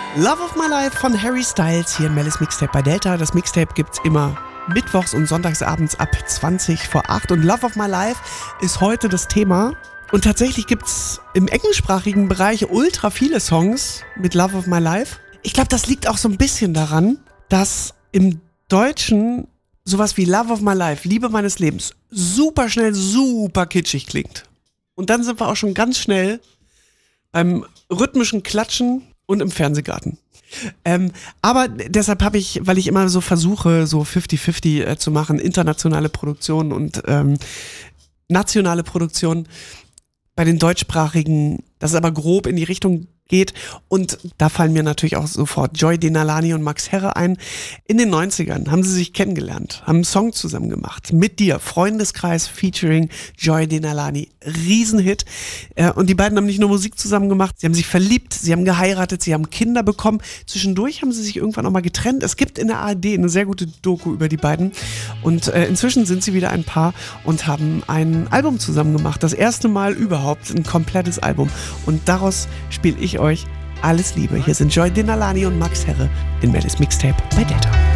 Love of My Life von Harry Styles hier in Mellis Mixtape bei Delta. Das Mixtape gibt's immer mittwochs und sonntagsabends ab 20 vor 8 und Love of My Life ist heute das Thema. Und tatsächlich gibt's im englischsprachigen Bereich ultra viele Songs mit Love of My Life. Ich glaube, das liegt auch so ein bisschen daran, dass im Deutschen sowas wie Love of My Life, Liebe meines Lebens, super schnell, super kitschig klingt. Und dann sind wir auch schon ganz schnell beim rhythmischen Klatschen und im Fernsehgarten. Aber deshalb habe ich, weil ich immer so versuche, so 50-50 zu machen, internationale Produktionen und nationale Produktionen bei den deutschsprachigen, das aber grob in die Richtung geht. Und da fallen mir natürlich auch sofort Joy Denalani und Max Herre ein. In den 90ern haben sie sich kennengelernt, haben einen Song zusammen gemacht. Mit dir, Freundeskreis featuring Joy Denalani. Riesenhit. Und die beiden haben nicht nur Musik zusammen gemacht, sie haben sich verliebt, sie haben geheiratet, sie haben Kinder bekommen. Zwischendurch haben sie sich irgendwann auch mal getrennt. Es gibt in der ARD eine sehr gute Doku über die beiden. Und inzwischen sind sie wieder ein Paar und haben ein Album zusammen gemacht. Das erste Mal überhaupt ein komplettes Album. Und daraus spiele ich euch alles Liebe. Hier sind Joy Denalani und Max Herre in Mellis Mixtape bei Delta.